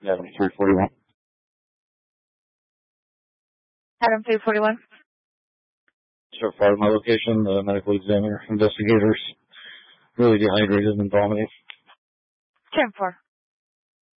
Adam 341. Adam 341. So far, my location, the medical examiner, investigators, really dehydrated and vomiting. 10-4.